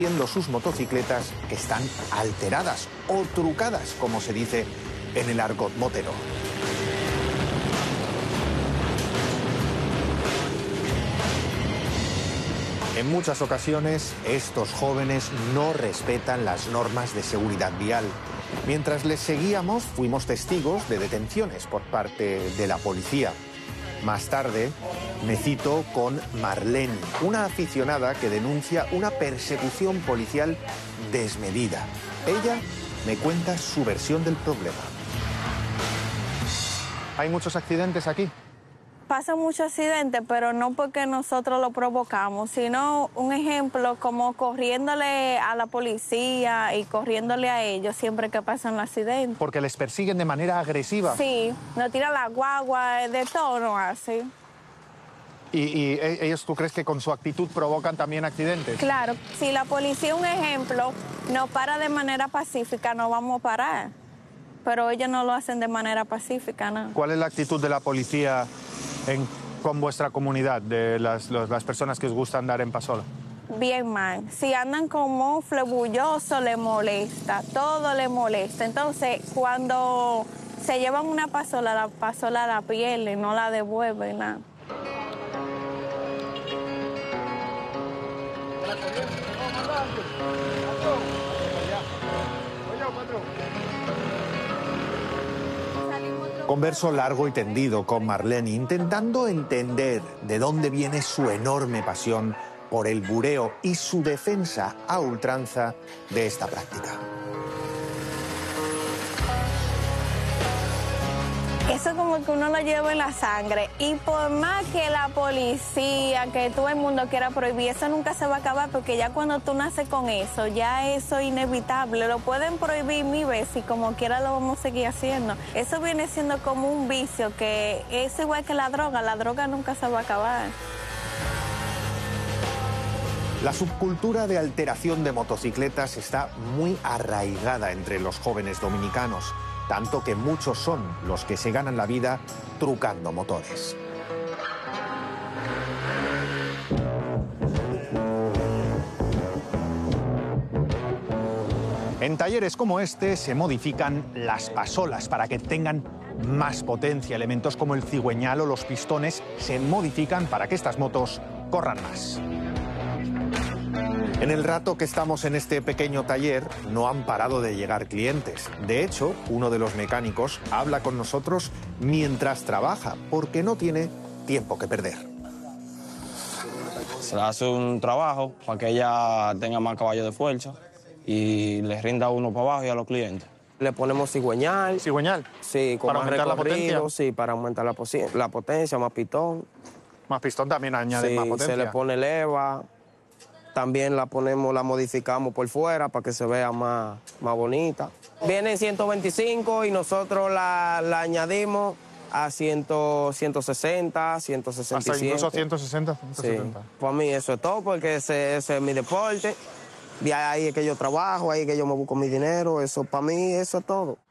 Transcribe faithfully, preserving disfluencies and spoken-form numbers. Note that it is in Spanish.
viendo sus motocicletas que están alteradas o trucadas, como se dice en el argot motero. En muchas ocasiones, estos jóvenes no respetan las normas de seguridad vial. Mientras les seguíamos, fuimos testigos de detenciones por parte de la policía. Más tarde, me cito con Marlene, una aficionada que denuncia una persecución policial desmedida. Ella me cuenta su versión del problema. ¿Hay muchos accidentes aquí? Pasan muchos accidentes, pero no porque nosotros lo provocamos, sino un ejemplo como corriéndole a la policía y corriéndole a ellos siempre que pasan los accidentes. Porque les persiguen de manera agresiva. Sí, nos tiran la guagua, de todo no hace. ¿Y, y ellos, tú crees que con su actitud provocan también accidentes? Claro, si la policía, un ejemplo, nos para de manera pacífica, no vamos a parar. Pero ellos no lo hacen de manera pacífica, ¿no? ¿Cuál es la actitud de la policía en, con vuestra comunidad, de las, los, las personas que os gusta andar en pasola? Bien mal. Si andan como flebulloso, le molesta, todo le molesta. Entonces, cuando se llevan una pasola, la pasola la pierden, no la devuelven, nada. Converso largo y tendido con Marlene, intentando entender de dónde viene su enorme pasión por el bureo y su defensa a ultranza de esta práctica. Eso como que uno lo lleva en la sangre. Y por más que la policía, que todo el mundo quiera prohibir, eso nunca se va a acabar, porque ya cuando tú naces con eso, ya eso es inevitable. Lo pueden prohibir mil veces y como quiera lo vamos a seguir haciendo. Eso viene siendo como un vicio, que es igual que la droga. La droga nunca se va a acabar. La subcultura de alteración de motocicletas está muy arraigada entre los jóvenes dominicanos, tanto que muchos son los que se ganan la vida trucando motores. En talleres como este se modifican las pasolas para que tengan más potencia. Elementos como el cigüeñal o los pistones se modifican para que estas motos corran más. En el rato que estamos en este pequeño taller, no han parado de llegar clientes. De hecho, uno de los mecánicos habla con nosotros mientras trabaja, porque no tiene tiempo que perder. Se le hace un trabajo para que ella tenga más caballo de fuerza y le rinda uno para abajo y a los clientes. Le ponemos cigüeñal. ¿Cigüeñal? Sí, con ¿Para más aumentar la potencia? Sí, para aumentar la, la potencia, más pistón. Más pistón también añade sí, más potencia. Se le pone leva. También la ponemos, la modificamos por fuera para que se vea más, más bonita. Viene en ciento veinticinco y nosotros la, la añadimos a cien, ciento sesenta, ciento sesenta y siete. Hasta incluso ciento sesenta, ciento setenta. Sí. Para mí eso es todo, porque ese, ese es mi deporte. De ahí es que yo trabajo, ahí es que yo me busco mi dinero. Eso, para mí, eso es todo.